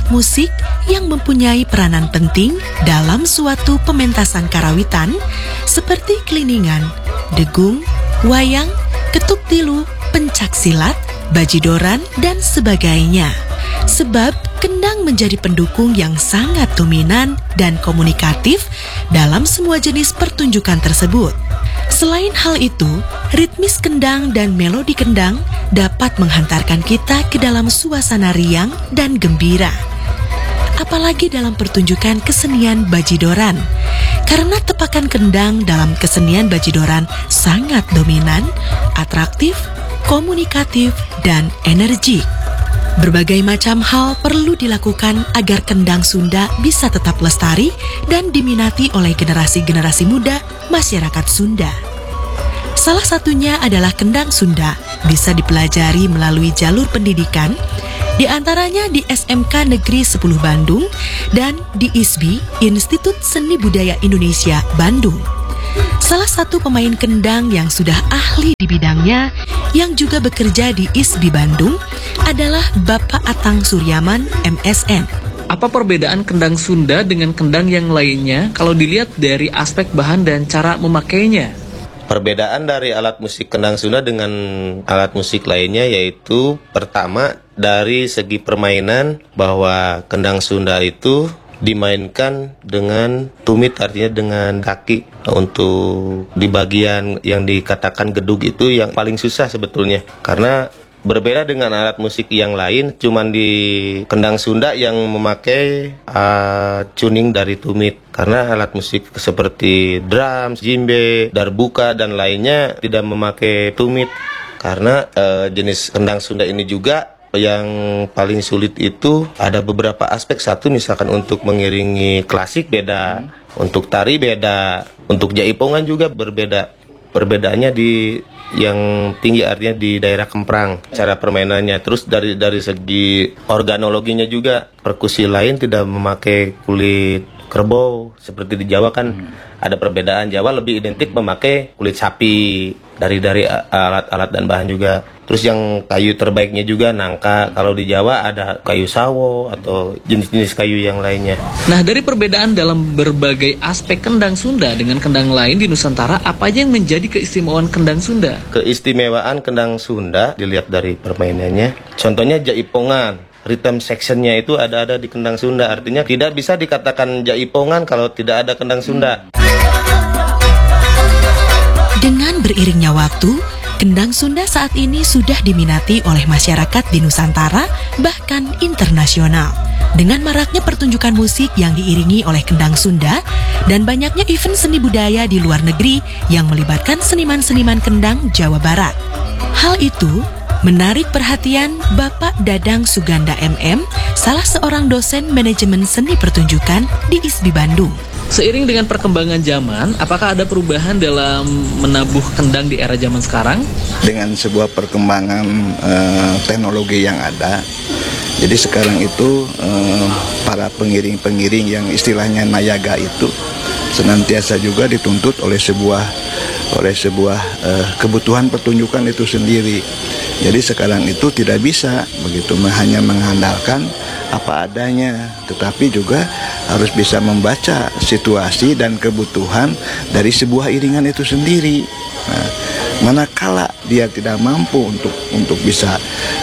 alat musik yang mempunyai peranan penting dalam suatu pementasan karawitan seperti keliningan, degung, wayang, ketuk tilu, pencak silat, bajidoran, dan sebagainya. Sebab kendang menjadi pendukung yang sangat dominan dan komunikatif dalam semua jenis pertunjukan tersebut. Selain hal itu, ritmis kendang dan melodi kendang dapat menghantarkan kita ke dalam suasana riang dan gembira. Apalagi dalam pertunjukan kesenian bajidoran, karena tepakan kendang dalam kesenian bajidoran sangat dominan, atraktif, komunikatif, dan energik. Berbagai macam hal perlu dilakukan agar kendang Sunda bisa tetap lestari dan diminati oleh generasi-generasi muda masyarakat Sunda. Salah satunya adalah kendang Sunda bisa dipelajari melalui jalur pendidikan, di antaranya di SMK Negeri 10 Bandung dan di ISBI, Institut Seni Budaya Indonesia, Bandung. Salah satu pemain kendang yang sudah ahli di bidangnya, yang juga bekerja di ISBI Bandung, adalah Bapak Atang Suryaman, MSN. Apa perbedaan kendang Sunda dengan kendang yang lainnya kalau dilihat dari aspek bahan dan cara memakainya? Perbedaan dari alat musik kendang Sunda dengan alat musik lainnya yaitu pertama dari segi permainan, bahwa kendang Sunda itu dimainkan dengan tumit, artinya dengan kaki. Untuk di bagian yang dikatakan gedug itu yang paling susah sebetulnya, karena berbeda dengan alat musik yang lain, cuman di kendang Sunda yang memakai tuning dari tumit. Karena alat musik seperti drum, djembe, darbuka, dan lainnya tidak memakai tumit. Karena jenis kendang Sunda ini juga yang paling sulit itu ada beberapa aspek. Satu, misalkan untuk mengiringi klasik beda, untuk tari beda, untuk jaipongan juga berbeda. Perbedaannya di yang tinggi, artinya di daerah Kemprang cara permainannya. Terus dari segi organologinya juga, perkusi lain tidak memakai kulit kerbau seperti di Jawa kan. Ada perbedaan, Jawa lebih identik memakai kulit sapi, dari alat-alat dan bahan juga. Terus yang kayu terbaiknya juga nangka. Kalau di Jawa ada kayu sawo atau jenis-jenis kayu yang lainnya. Nah, dari perbedaan dalam berbagai aspek kendang Sunda dengan kendang lain di Nusantara, apa aja yang menjadi keistimewaan kendang Sunda? Keistimewaan kendang Sunda dilihat dari permainannya. Contohnya jaipongan. Rhythm sectionnya itu ada di kendang Sunda. Artinya tidak bisa dikatakan jaipongan kalau tidak ada kendang Sunda. Dengan beriringnya waktu, kendang Sunda saat ini sudah diminati oleh masyarakat di Nusantara, bahkan internasional. Dengan maraknya pertunjukan musik yang diiringi oleh kendang Sunda dan banyaknya event seni budaya di luar negeri yang melibatkan seniman-seniman kendang Jawa Barat. Hal itu menarik perhatian Bapak Dadang Suganda MM, salah seorang dosen manajemen seni pertunjukan di ISBI Bandung. Seiring dengan perkembangan zaman, apakah ada perubahan dalam menabuh kendang di era zaman sekarang? Dengan sebuah perkembangan teknologi yang ada, jadi sekarang itu para pengiring-pengiring yang istilahnya nayaga itu senantiasa juga dituntut oleh sebuah kebutuhan pertunjukan itu sendiri. Jadi sekarang itu tidak bisa begitu hanya mengandalkan apa adanya, tetapi juga harus bisa membaca situasi dan kebutuhan dari sebuah iringan itu sendiri. Nah, manakala dia tidak mampu untuk bisa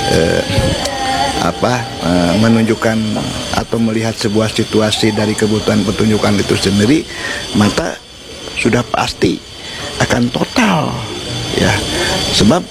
menunjukkan atau melihat sebuah situasi dari kebutuhan pertunjukan itu sendiri, maka sudah pasti akan total, ya. Sebab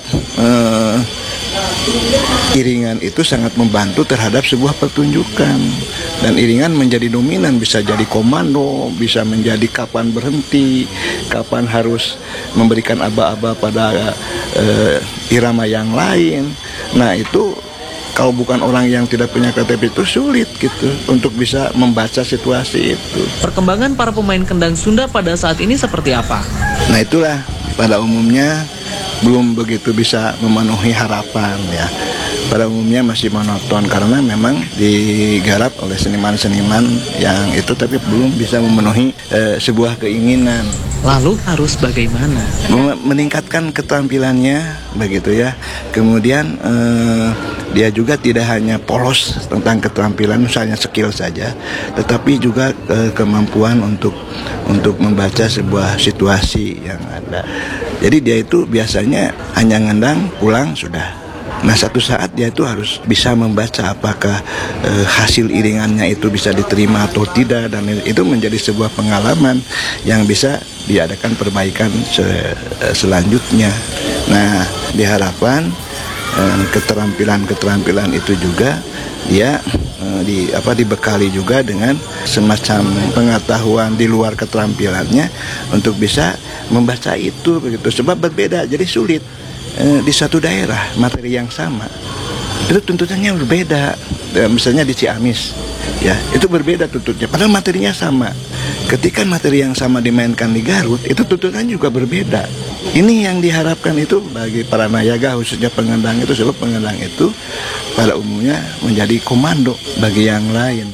iringan itu sangat membantu terhadap sebuah pertunjukan, dan iringan menjadi dominan, bisa jadi komando, bisa menjadi kapan berhenti, kapan harus memberikan aba-aba pada irama yang lain. Nah, itu kalau bukan orang yang tidak punya KTP itu sulit gitu untuk bisa membaca situasi itu. Perkembangan para pemain kendang Sunda pada saat ini seperti apa? Nah, itulah pada umumnya belum begitu bisa memenuhi harapan, ya. pada umumnya masih monoton karena memang digarap oleh seniman-seniman yang itu tapi belum bisa memenuhi sebuah keinginan. Lalu harus bagaimana? Meningkatkan keterampilannya begitu ya. Kemudian dia juga tidak hanya polos tentang keterampilan misalnya skill saja, tetapi juga kemampuan untuk membaca sebuah situasi yang ada. Jadi dia itu biasanya hanya ngendang pulang sudah. Nah satu saat dia itu harus bisa membaca apakah hasil iringannya itu bisa diterima atau tidak, dan itu menjadi sebuah pengalaman yang bisa diadakan perbaikan selanjutnya. Nah diharapkan keterampilan itu juga dia dibekali juga dengan semacam pengetahuan di luar keterampilannya untuk bisa membaca itu begitu, sebab berbeda jadi sulit. Di satu daerah materi yang sama itu tuntutannya berbeda. Misalnya di Ciamis ya itu berbeda tuntutnya padahal materinya sama. Ketika materi yang sama dimainkan di Garut itu tuntutannya juga berbeda. Ini yang diharapkan itu bagi para nayaga khususnya pengendang itu, sebab pengendang itu pada umumnya menjadi komando bagi yang lain.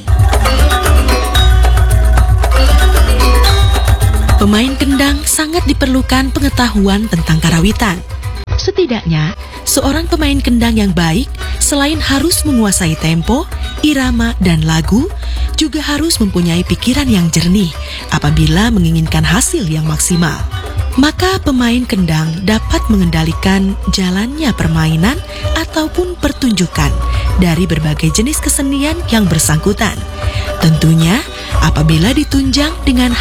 Pemain kendang sangat diperlukan pengetahuan tentang karawitan. Setidaknya, seorang pemain kendang yang baik selain harus menguasai tempo, irama, dan lagu, juga harus mempunyai pikiran yang jernih apabila menginginkan hasil yang maksimal. Maka pemain kendang dapat mengendalikan jalannya permainan ataupun pertunjukan dari berbagai jenis kesenian yang bersangkutan. Tentunya apabila ditunjang dengan